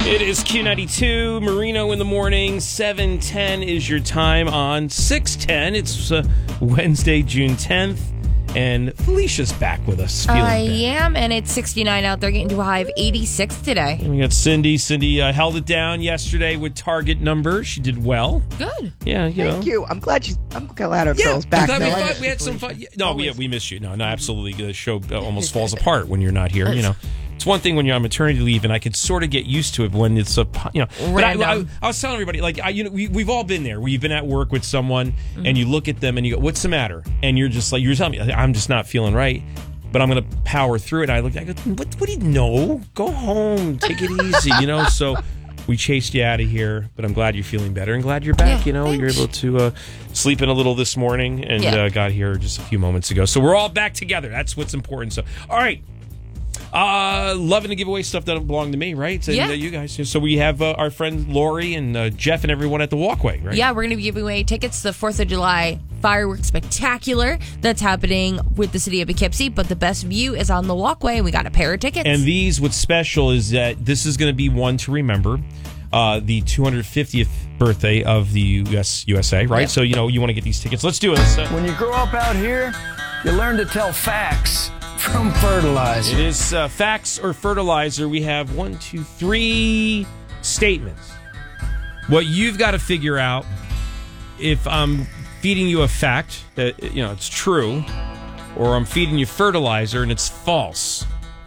It is Q92, Marino in the morning. 7:10 is your time on 6:10. It's Wednesday, June 10th. And Felicia's back with us. I am, and it's 69 out there, getting to a high of 86 today. And we got Cindy. Cindy held it down yesterday with target numbers. She did well. Good. Yeah, Thank you. I'm glad our girl's back. We had some fun. No, we missed you. No, absolutely. The show almost falls apart when you're not here. It's one thing when you're on maternity leave, and I could sort of get used to it when it's random. I was telling everybody, we've all been there. We've been at work with someone, and you look at them and you go, "What's the matter?" And you're just like, you're telling me, "I'm just not feeling right, but I'm going to power through it." I go, "What do you know? Go home, take it easy." So we chased you out of here, but I'm glad you're feeling better and glad you're back. Yeah, you're able to sleep in a little this morning and got here just a few moments ago. So we're all back together. That's what's important. So, all right. Loving to give away stuff that don't belong to me, right? And you guys. So we have our friend Lori and Jeff and everyone at the Walkway, right? Yeah, we're going to be giving away tickets to the 4th of July fireworks spectacular that's happening with the city of Poughkeepsie, but the best view is on the Walkway, and we got a pair of tickets. And what's special is that this is going to be one to remember. The 250th birthday of the USA, right? Yep. So, you want to get these tickets. Let's do it. When you grow up out here, you learn to tell facts from fertilizer. It is facts or fertilizer. We have 1, 2, 3 statements. What you've got to figure out, if I'm feeding you a fact that it's true, or I'm feeding you fertilizer and it's false.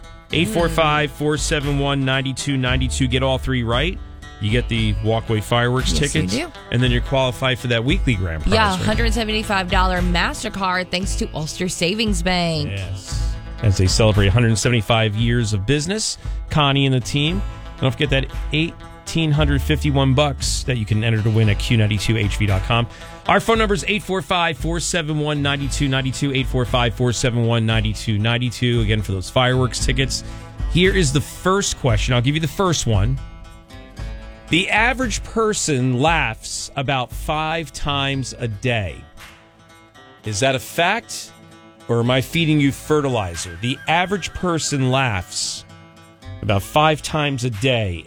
845-471-9292. Get all 3 right. You get the Walkway fireworks tickets. You do. And then you're qualified for that weekly grand prize. Yeah, $175 MasterCard thanks to Ulster Savings Bank. Yes. As they celebrate 175 years of business, Connie and the team. Don't forget that $1,851 that you can enter to win at Q92HV.com. Our phone number is 845-471-9292, 845-471-9292. Again, for those fireworks tickets. Here is the first question. I'll give you the first one. The average person laughs about 5 times a day. Is that a fact? Or am I feeding you fertilizer? The average person laughs about 5 times a day.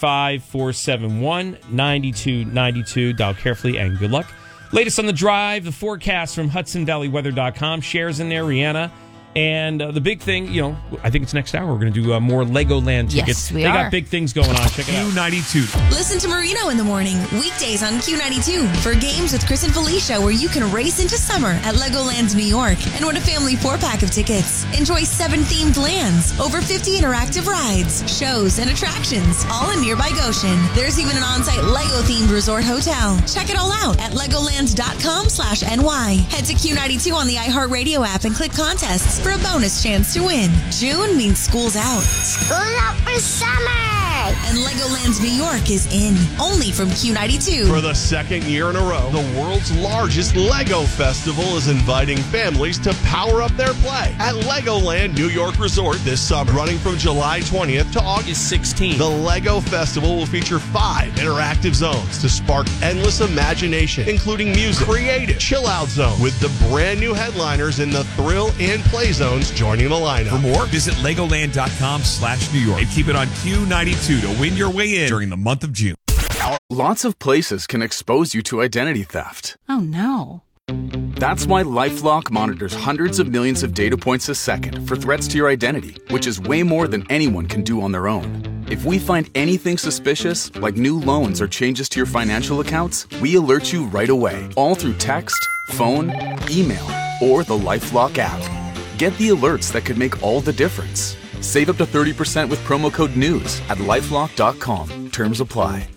845-471-9292. Dial carefully and good luck. Latest on the drive, the forecast from HudsonValleyWeather.com. Shares in there, Rihanna. And the big thing, I think it's next hour. We're going to do more Legoland tickets. Yes, we are. They got big things going on. Check it out. Q92. Listen to Marino in the morning, weekdays on Q92 for Games with Chris and Felicia, where you can race into summer at Legoland New York and win a family 4-pack of tickets. Enjoy 7 themed lands, over 50 interactive rides, shows, and attractions, all in nearby Goshen. There's even an on-site Lego-themed resort hotel. Check it all out at legoland.com/NY. Head to Q92 on the iHeartRadio app and click contests for a bonus chance to win. June means school's out. School out for summer! And Legoland New York is in. Only from Q92. For the second year in a row, the world's largest Lego Festival is inviting families to power up their play at Legoland New York Resort this summer. Running from July 20th to August 16th, the Lego Festival will feature 5 interactive zones to spark endless imagination, including music, creative, chill-out zone, with the brand new headliners in the thrill and play zones joining the lineup. For more, visit Legoland.com/New York and keep it on Q92 to win your way in during the month of June. Lots of places can expose you to identity theft. Oh, no. That's why LifeLock monitors hundreds of millions of data points a second for threats to your identity, which is way more than anyone can do on their own. If we find anything suspicious, like new loans or changes to your financial accounts, we alert you right away, all through text, phone, email, or the LifeLock app. Get the alerts that could make all the difference. Save up to 30% with promo code NEWS at LifeLock.com. Terms apply.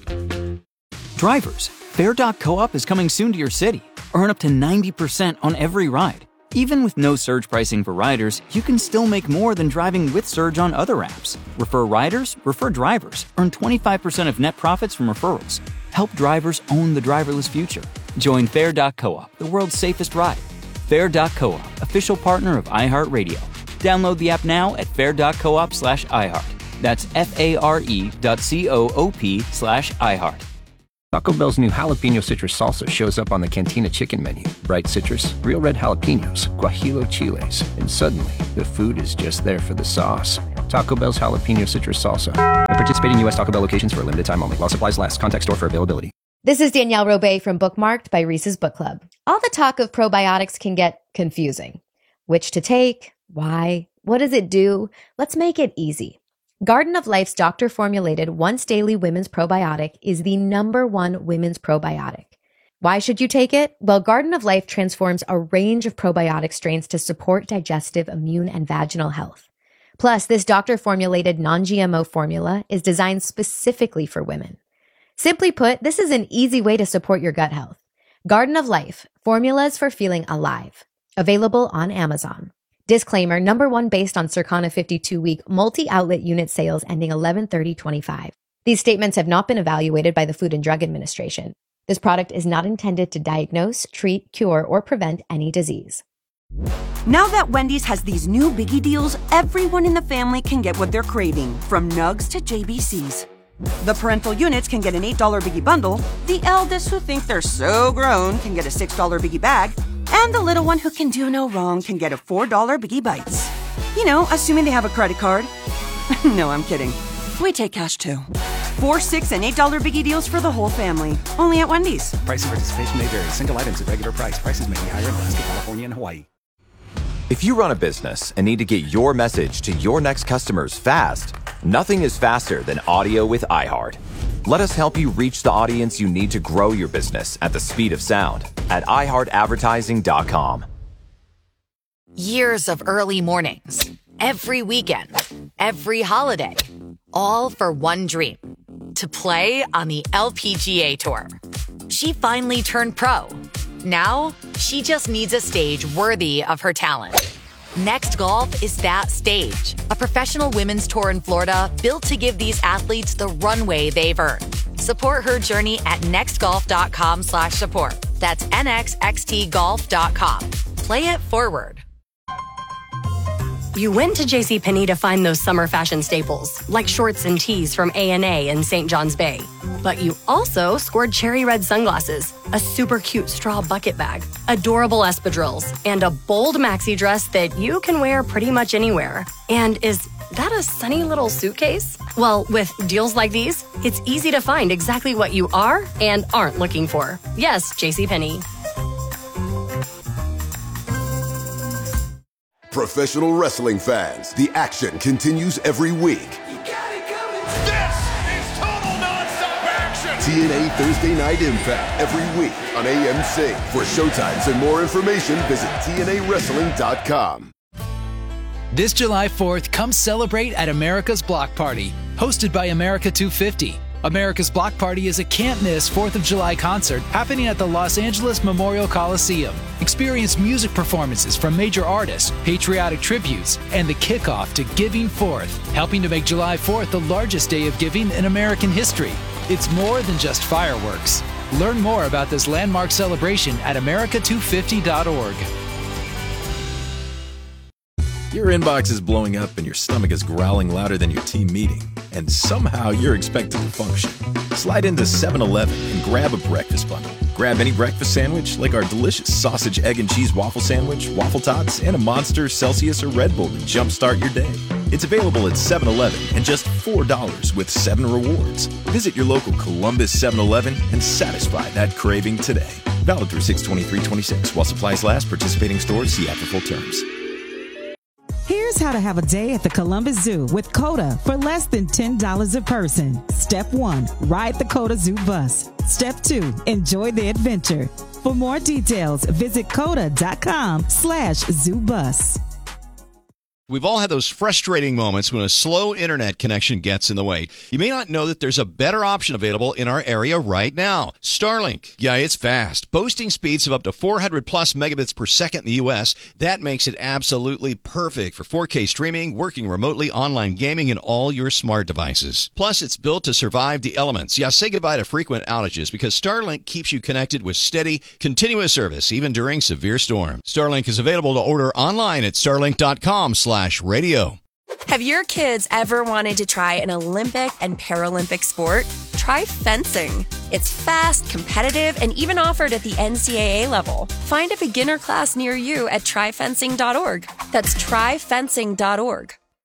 Drivers, Fare.coop is coming soon to your city. Earn up to 90% on every ride. Even with no surge pricing for riders, you can still make more than driving with Surge on other apps. Refer riders, refer drivers. Earn 25% of net profits from referrals. Help drivers own the driverless future. Join Fare.coop, the world's safest ride. Fare.coop, official partner of iHeartRadio. Download the app now at fare.coop/iHeart. That's FARE.coop/iHeart. Taco Bell's new jalapeno citrus salsa shows up on the Cantina chicken menu. Bright citrus, real red jalapenos, guajillo chiles, and suddenly the food is just there for the sauce. Taco Bell's jalapeno citrus salsa. At participating U.S. Taco Bell locations for a limited time only. While supplies last. Contact store for availability. This is Danielle Robay from Bookmarked by Reese's Book Club. All the talk of probiotics can get confusing. Which to take? Why? What does it do? Let's make it easy. Garden of Life's doctor-formulated once-daily women's probiotic is the #1 women's probiotic. Why should you take it? Well, Garden of Life transforms a range of probiotic strains to support digestive, immune, and vaginal health. Plus, this doctor-formulated non-GMO formula is designed specifically for women. Simply put, this is an easy way to support your gut health. Garden of Life, formulas for feeling alive. Available on Amazon. Disclaimer, #1 based on Circana 52-week multi-outlet unit sales ending 11/30/25. These statements have not been evaluated by the Food and Drug Administration. This product is not intended to diagnose, treat, cure, or prevent any disease. Now that Wendy's has these new biggie deals, everyone in the family can get what they're craving, from nugs to JBCs. The parental units can get an $8 biggie bundle, the eldest who think they're so grown can get a $6 biggie bag, and the little one who can do no wrong can get a $4 biggie bites. You know, assuming they have a credit card. No, I'm kidding. We take cash too. $4, $6, and $8 biggie deals for the whole family. Only at Wendy's. Price and participation may vary. Single items at regular price. Prices may be higher in Alaska, California, and Hawaii. If you run a business and need to get your message to your next customers fast, nothing is faster than audio with iHeart. Let us help you reach the audience you need to grow your business at the speed of sound at iHeartAdvertising.com. Years of early mornings, every weekend, every holiday, all for one dream, to play on the LPGA Tour. She finally turned pro. Now, she just needs a stage worthy of her talent. Next Golf is that stage, a professional women's tour in Florida built to give these athletes the runway they've earned. Support her journey at nextgolf.com/support. That's nxxtgolf.com. Play it forward. You went to JCPenney to find those summer fashion staples, like shorts and tees from A&A and St. John's Bay. But you also scored cherry red sunglasses, a super cute straw bucket bag, adorable espadrilles, and a bold maxi dress that you can wear pretty much anywhere. And is that a sunny little suitcase? Well, with deals like these, it's easy to find exactly what you are and aren't looking for. Yes, JCPenney. Professional wrestling fans, the action continues every week. This is total nonstop action! TNA Thursday Night Impact every week on AMC. For showtimes and more information, visit TNAWrestling.com. This July 4th, come celebrate at America's Block Party, hosted by America 250. America's Block Party is a can't-miss 4th of July concert happening at the Los Angeles Memorial Coliseum. Experience music performances from major artists, patriotic tributes, and the kickoff to Giving Forth, helping to make July 4th the largest day of giving in American history. It's more than just fireworks. Learn more about this landmark celebration at america250.org. Your inbox is blowing up and your stomach is growling louder than your team meeting, and somehow you're expected to function. Slide into 7-Eleven and grab a breakfast bundle. Grab any breakfast sandwich like our delicious sausage, egg, and cheese waffle sandwich, waffle tots, and a Monster, Celsius, or Red Bull to jumpstart your day. It's available at 7-Eleven and just $4 with 7 rewards. Visit your local Columbus 7-Eleven and satisfy that craving today. Valid through 6/23/26 while supplies last. Participating stores see after full terms. Here's how to have a day at the Columbus Zoo with COTA for less than $10 a person. Step 1, ride the COTA Zoo bus. Step 2, enjoy the adventure. For more details, visit COTA.com/ZooBus. We've all had those frustrating moments when a slow internet connection gets in the way. You may not know that there's a better option available in our area right now. Starlink. Yeah, it's fast. Boasting speeds of up to 400 plus megabits per second in the U.S. That makes it absolutely perfect for 4K streaming, working remotely, online gaming, and all your smart devices. Plus, it's built to survive the elements. Yeah, say goodbye to frequent outages because Starlink keeps you connected with steady, continuous service, even during severe storms. Starlink is available to order online at starlink.com/radio. Have your kids ever wanted to try an Olympic and Paralympic sport? Try fencing. It's fast, competitive, and even offered at the NCAA level. Find a beginner class near you at tryfencing.org. That's tryfencing.org.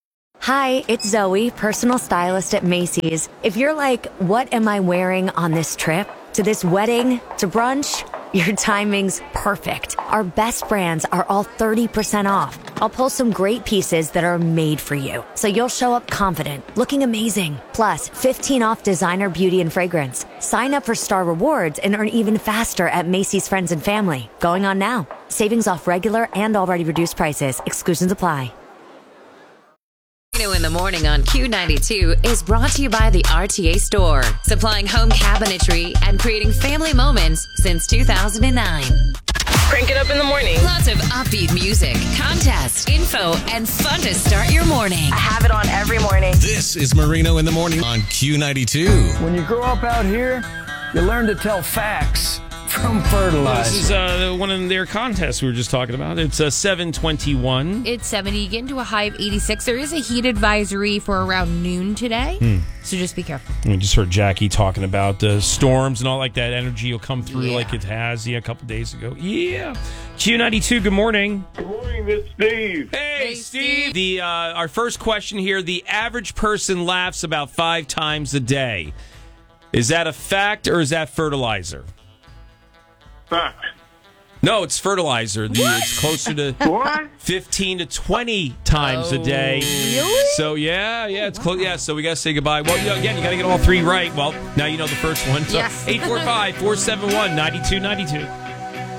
Hi, it's Zoe, personal stylist at Macy's. If you're like, what am I wearing on this trip? To this wedding? To brunch? Your timing's perfect. Our best brands are all 30% off. I'll pull some great pieces that are made for you, so you'll show up confident, looking amazing. Plus, 15 off designer beauty and fragrance. Sign up for Star Rewards and earn even faster at Macy's Friends and Family. Going on now. Savings off regular and already reduced prices. Exclusions apply. In the morning on Q92 is brought to you by the RTA Store, supplying home cabinetry and creating family moments since 2009. Crank it up in the morning. Lots of upbeat music, contests, info, and fun to start your morning. I have it on every morning. This is Marino in the morning on Q92. When you grow up out here, you learn to tell facts from fertilizer. This is one of their contests we were just talking about. It's 7:21. It's 70, getting to a high of 86. There is a heat advisory for around noon today, so just be careful. We just heard Jackie talking about storms and all like that. Energy will come through like it has a couple days ago. Yeah. Q92, good morning. Good morning, this is Steve. Hey, Steve. Our first question here, the average person laughs about 5 times a day. Is that a fact or is that fertilizer? Fact. No, it's fertilizer. It's closer to 15 to 20 times a day. Really? So, yeah, it's close. Yeah, so we got to say goodbye. Well, again, you got to get all 3 right. Well, now you know the first one. So, Yes. 845-471-9292.